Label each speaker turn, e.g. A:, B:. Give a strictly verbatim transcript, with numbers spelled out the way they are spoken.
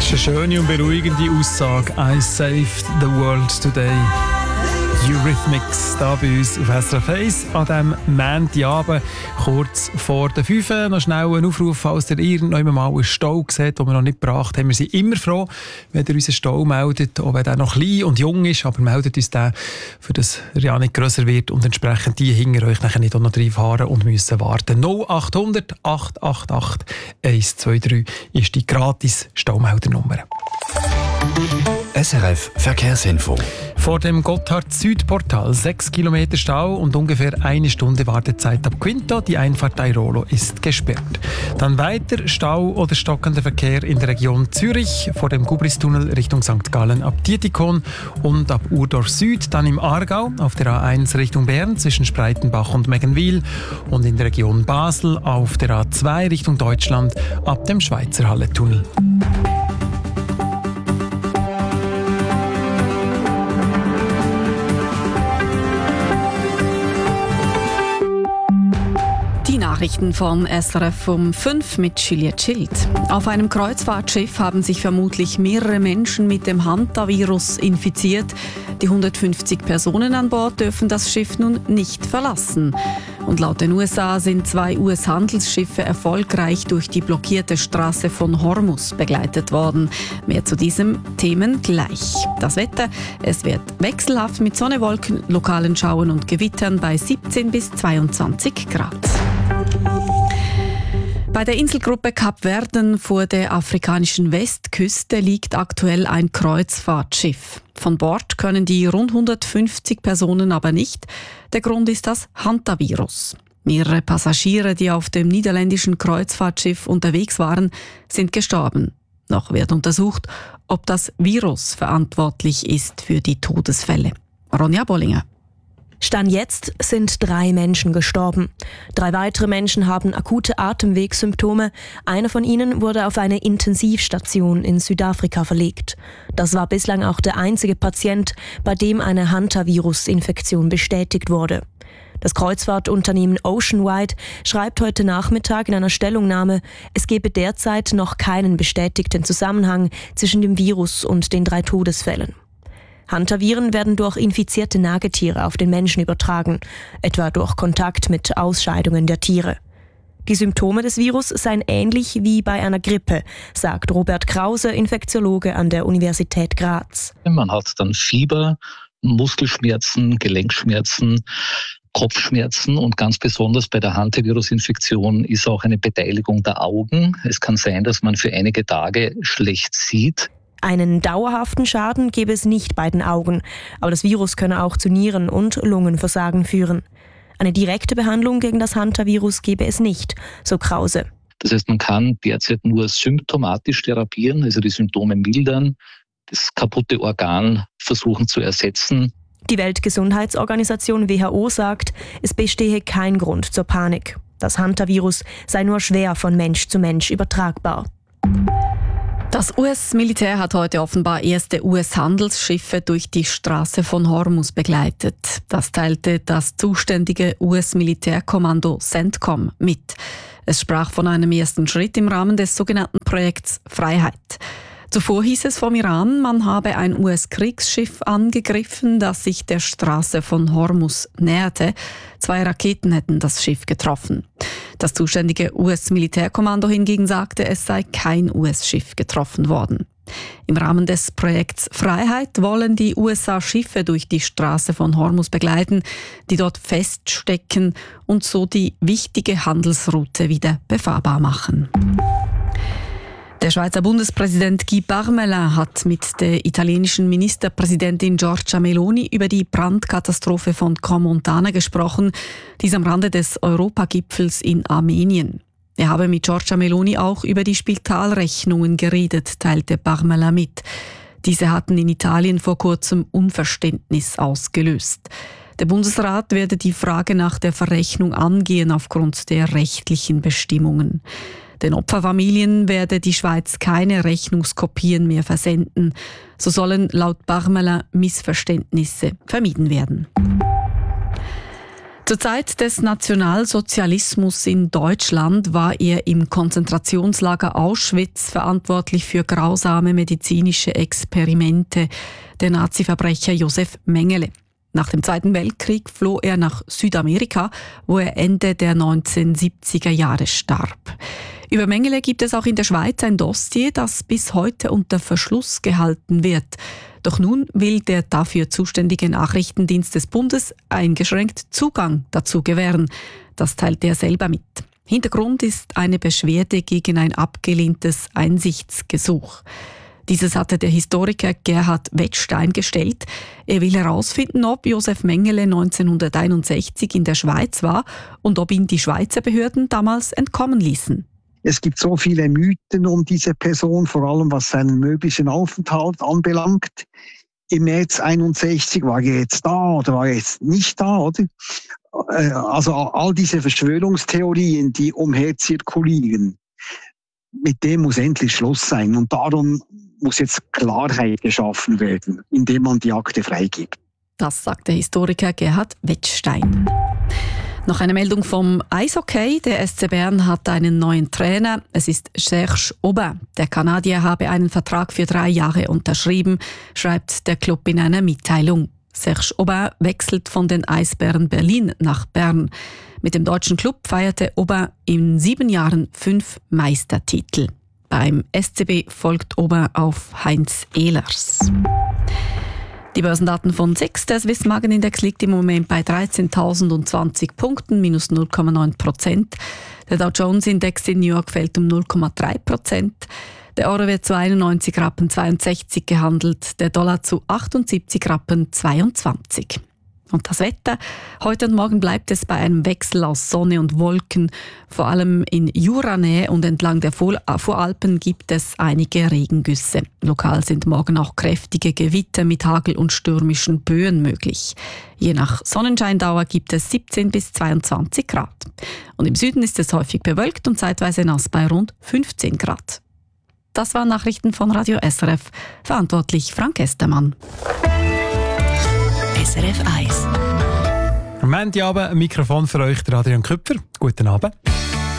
A: Das ist eine schöne und beruhigende Aussage. I saved the world today. Eurythmics hier bei uns auf S R F eins an diesem Montagabend, kurz vor der fünf. Noch schnell ein Aufruf, falls ihr irgendwann mal einen Stau seht, den wir noch nicht gebracht haben. Wir sind immer froh, wenn ihr unseren Stau meldet, auch wenn der noch klein und jung ist, aber meldet uns den, für das er ja nicht grösser wird und entsprechend die hinter euch nachher nicht auch noch reinfahren und müssen warten. null acht hundert acht acht acht eins zwei drei ist die gratis Staumeldernummer.
B: S R F Verkehrsinfo.
A: Vor dem Gotthard-Süd-Portal sechs Kilometer Stau und ungefähr eine Stunde Wartezeit ab Quinto. Die Einfahrt Airolo ist gesperrt. Dann weiter Stau oder stockender Verkehr in der Region Zürich vor dem Gubristunnel Richtung Sankt Gallen ab Dietikon und ab Urdorf Süd. Dann im Aargau auf der A eins Richtung Bern zwischen Spreitenbach und Meggenwil und in der Region Basel auf der A zwei Richtung Deutschland ab dem Schweizer Halletunnel.
C: Nachrichten vom S R F um fünf mit Juliette Schild. Auf einem Kreuzfahrtschiff haben sich vermutlich mehrere Menschen mit dem Hantavirus infiziert. Die hundertfünfzig Personen an Bord dürfen das Schiff nun nicht verlassen. Und laut den U S A sind zwei U S-Handelsschiffe erfolgreich durch die blockierte Straße von Hormuz begleitet worden. Mehr zu diesen Themen gleich. Das Wetter, es wird wechselhaft mit Sonne, Wolken, lokalen Schauern und Gewittern bei siebzehn bis zweiundzwanzig Grad. Bei der Inselgruppe Kap Verden vor der afrikanischen Westküste liegt aktuell ein Kreuzfahrtschiff. Von Bord können die rund hundertfünfzig Personen aber nicht. Der Grund ist das Hantavirus. Mehrere Passagiere, die auf dem niederländischen Kreuzfahrtschiff unterwegs waren, sind gestorben. Noch wird untersucht, ob das Virus verantwortlich ist für die Todesfälle. Ronja Bollinger.
D: Stand jetzt sind drei Menschen gestorben. Drei weitere Menschen haben akute Atemwegssymptome. Einer von ihnen wurde auf eine Intensivstation in Südafrika verlegt. Das war bislang auch der einzige Patient, bei dem eine Hantavirus-Infektion bestätigt wurde. Das Kreuzfahrtunternehmen Oceanwide schreibt heute Nachmittag in einer Stellungnahme, es gebe derzeit noch keinen bestätigten Zusammenhang zwischen dem Virus und den drei Todesfällen. Hantaviren werden durch infizierte Nagetiere auf den Menschen übertragen, etwa durch Kontakt mit Ausscheidungen der Tiere. Die Symptome des Virus seien ähnlich wie bei einer Grippe, sagt Robert Krause, Infektiologe an der Universität Graz.
E: Man hat dann Fieber, Muskelschmerzen, Gelenkschmerzen, Kopfschmerzen und ganz besonders bei der Hantavirus-Infektion ist auch eine Beteiligung der Augen. Es kann sein, dass man für einige Tage schlecht sieht.
D: Einen dauerhaften Schaden gebe es nicht bei den Augen, aber das Virus könne auch zu Nieren- und Lungenversagen führen. Eine direkte Behandlung gegen das Hantavirus gebe es nicht, so Krause.
E: Das heißt, man kann derzeit nur symptomatisch therapieren, also die Symptome mildern, das kaputte Organ versuchen zu ersetzen.
D: Die Weltgesundheitsorganisation W H O sagt, es bestehe kein Grund zur Panik. Das Hantavirus sei nur schwer von Mensch zu Mensch übertragbar.
C: Das U S-Militär hat heute offenbar erste U S-Handelsschiffe durch die Straße von Hormuz begleitet. Das teilte das zuständige U S-Militärkommando CENTCOM mit. Es sprach von einem ersten Schritt im Rahmen des sogenannten Projekts Freiheit. Zuvor hieß es vom Iran, man habe ein U S-Kriegsschiff angegriffen, das sich der Straße von Hormuz näherte. Zwei Raketen hätten das Schiff getroffen. Das zuständige U S-Militärkommando hingegen sagte, es sei kein U S-Schiff getroffen worden. Im Rahmen des Projekts Freiheit wollen die U S A Schiffe durch die Straße von Hormuz begleiten, die dort feststecken und so die wichtige Handelsroute wieder befahrbar machen. Der Schweizer Bundespräsident Guy Parmelin hat mit der italienischen Ministerpräsidentin Giorgia Meloni über die Brandkatastrophe von Crans-Montana gesprochen, dies am Rande des Europagipfels in Armenien. Er habe mit Giorgia Meloni auch über die Spitalrechnungen geredet, teilte Parmelin mit. Diese hatten in Italien vor kurzem Unverständnis ausgelöst. Der Bundesrat werde die Frage nach der Verrechnung angehen aufgrund der rechtlichen Bestimmungen. Den Opferfamilien werde die Schweiz keine Rechnungskopien mehr versenden. So sollen laut Parmelin Missverständnisse vermieden werden. Zur Zeit des Nationalsozialismus in Deutschland war er im Konzentrationslager Auschwitz verantwortlich für grausame medizinische Experimente, der Nazi-Verbrecher Josef Mengele. Nach dem Zweiten Weltkrieg floh er nach Südamerika, wo er Ende der neunzehnhundertsiebziger Jahre starb. Über Mengele gibt es auch in der Schweiz ein Dossier, das bis heute unter Verschluss gehalten wird. Doch nun will der dafür zuständige Nachrichtendienst des Bundes eingeschränkt Zugang dazu gewähren. Das teilt er selber mit. Hintergrund ist eine Beschwerde gegen ein abgelehntes Einsichtsgesuch. Dieses hatte der Historiker Gerhard Wettstein gestellt. Er will herausfinden, ob Josef Mengele neunzehnhunderteinundsechzig in der Schweiz war und ob ihn die Schweizer Behörden damals entkommen ließen.
F: Es gibt so viele Mythen um diese Person, vor allem was seinen möglichen Aufenthalt anbelangt. Im März einundsechzig war er jetzt da oder war er jetzt nicht da, oder? Also all diese Verschwörungstheorien, die umherzirkulieren, mit dem muss endlich Schluss sein. Und darum muss jetzt Klarheit geschaffen werden, indem man die Akte freigibt.
C: Das sagt der Historiker Gerhard Wettstein. Noch eine Meldung vom Eishockey. Der S C Bern hat einen neuen Trainer. Es ist Serge Aubin. Der Kanadier habe einen Vertrag für drei Jahre unterschrieben, schreibt der Club in einer Mitteilung. Serge Aubin wechselt von den Eisbären Berlin nach Bern. Mit dem deutschen Club feierte Aubin in sieben Jahren fünf Meistertitel. Beim S C B folgt Aubin auf Heinz Ehlers. Die Börsendaten von SIX. Der Swiss Magen-Index liegt im Moment bei dreizehntausendzwanzig Punkten, minus null Komma neun Prozent. Der Dow Jones-Index in New York fällt um null Komma drei Prozent. Der Euro wird zu einundneunzig Rappen zweiundsechzig gehandelt, der Dollar zu achtundsiebzig Rappen zweiundzwanzig. Und das Wetter? Heute und morgen bleibt es bei einem Wechsel aus Sonne und Wolken. Vor allem in Juranähe und entlang der Voralpen gibt es einige Regengüsse. Lokal sind morgen auch kräftige Gewitter mit Hagel und stürmischen Böen möglich. Je nach Sonnenscheindauer gibt es siebzehn bis zweiundzwanzig Grad. Und im Süden ist es häufig bewölkt und zeitweise nass bei rund fünfzehn Grad. Das waren Nachrichten von Radio S R F. Verantwortlich Frank Estermann.
B: S R F eins.
A: Am Montagabend ein Mikrofon für euch, der Adrian Küpfer. Guten Abend.